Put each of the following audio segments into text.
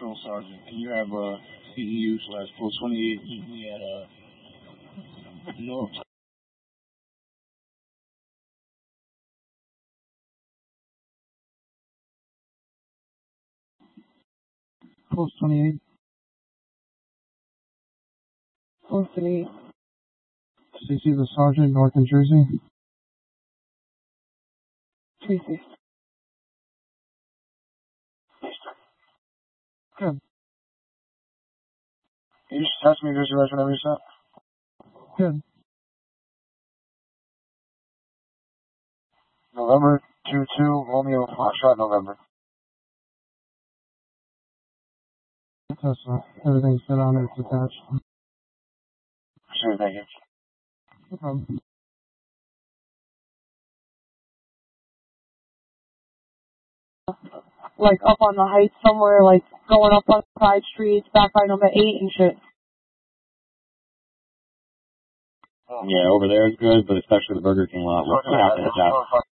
Patrol Sergeant. Can you have CEU / Post 28 meet me at North? Post 28. Post 28. CC the Sergeant, North New Jersey. Tracy. Good. You just text me just whenever you set. Good. November 22, Romeo Foxtrot, November. Because everything's set on it, it's attached. Sure, thank you. No problem. Like up on the heights somewhere, like going up on side streets, back by number 8 and shit. Yeah, over there is good, but especially the Burger King lot. We're gonna have to hit that.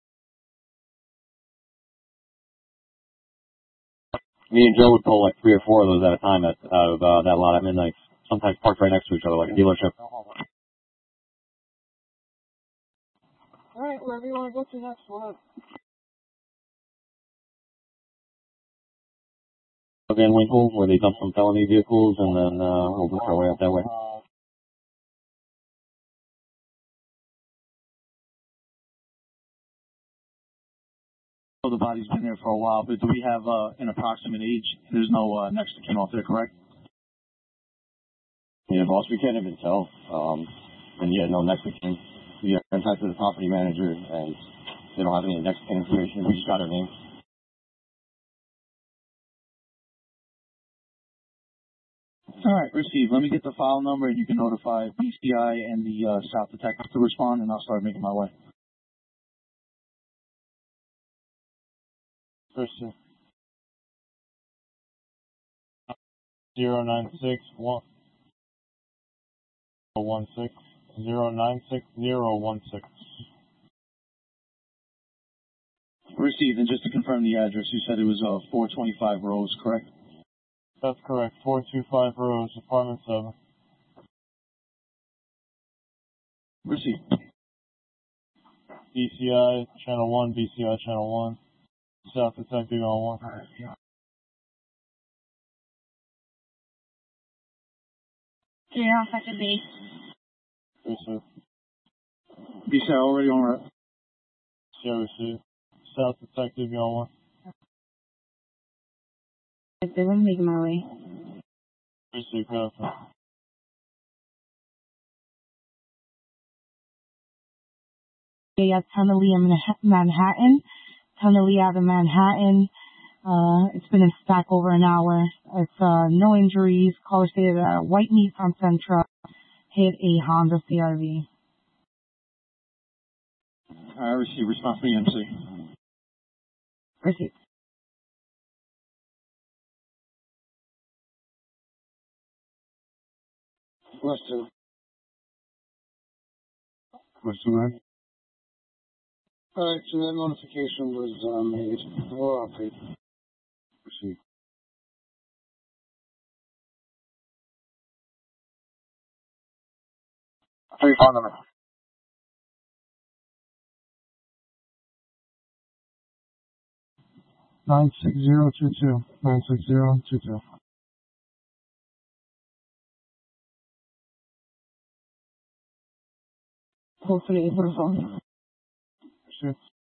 Me and Joe would pull like 3 or 4 of those at a time out of that lot at midnight. Sometimes parked right next to each other like a dealership. Alright, wherever you want to go to next, we'll Van Winkle, where they dump some felony vehicles, and then we'll work our way up that way. The body's been there for a while, but do we have an approximate age? There's no next to kin off there, correct? Yeah, boss, we can't even tell. And yeah, no next to kin. We have contacted the property manager, and they don't have any next to kin information. We just got her name. Alright, receive. Let me get the file number, and you can notify BCI and the South Detective to respond, and I'll start making my way. Person 0961 016 096016. Received, and just to confirm the address, you said it was 425 Rose, correct? That's correct. 425 Rose, apartment 7. Received. BCI channel 1, BCI channel 1. South Detective on 1. Alright, yeah. Yeah, second base. Yes, sir. BCI already on route. Yeah, receive. South Detective on 1. I'm making my way. Receive, copy. Yeah, Tunnelly in Manhattan. Tunnelly out of Manhattan. It's been in stack over an hour. It's no injuries. Caller stated that a white Nissan Sentra hit a Honda CRV. I received response from EMC. Received. Question. Question, man. Alright, so that notification was made. We'll update. Proceed. Three phone number. 96022. 96022. Hopefully, for the phone. Sure.